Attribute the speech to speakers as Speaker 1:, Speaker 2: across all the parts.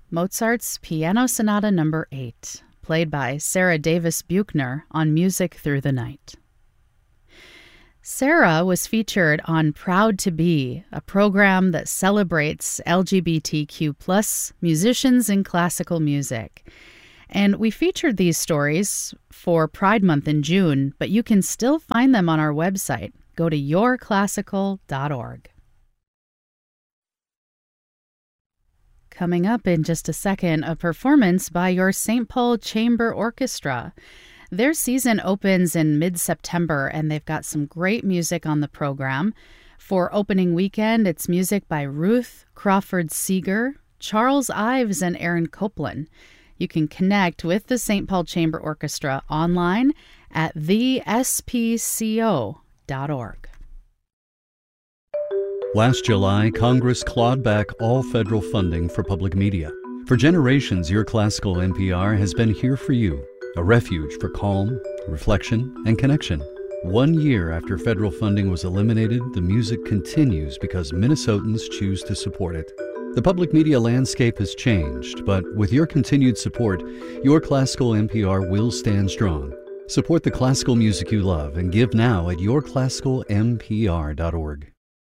Speaker 1: Mozart's Piano Sonata No. 8, played by Sarah Davis Buchner on Music Through the Night. Sarah was featured on Proud to Be, a program that celebrates LGBTQ+ musicians in classical music. And we featured these stories for Pride Month in June, but you can still find them on our website. Go to yourclassical.org. Coming up in just a second, a performance by your St. Paul Chamber Orchestra. Their season opens in mid-September, and they've got some great music on the program. For opening weekend, it's music by Ruth Crawford Seeger, Charles Ives, and Aaron Copland. You can connect with the St. Paul Chamber Orchestra online at thespco.org.
Speaker 2: Last July, Congress clawed back all federal funding for public media. For generations, Your Classical NPR has been here for you, a refuge for calm, reflection, and connection. 1 year after federal funding was eliminated, the music continues because Minnesotans choose to support it. The public media landscape has changed, but with your continued support, Your Classical NPR will stand strong. Support the classical music you love and give now at yourclassicalmpr.org.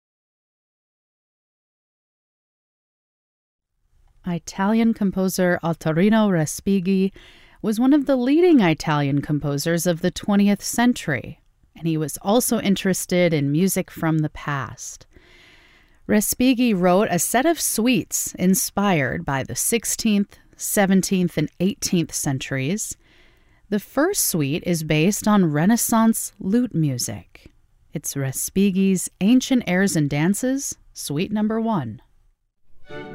Speaker 1: Italian composer Ottorino Respighi was one of the leading Italian composers of the 20th century, and he was also interested in music from the past. Respighi wrote a set of suites inspired by the 16th, 17th, and 18th centuries. The first suite is based on Renaissance lute music. It's Respighi's Ancient Airs and Dances, Suite No. 1.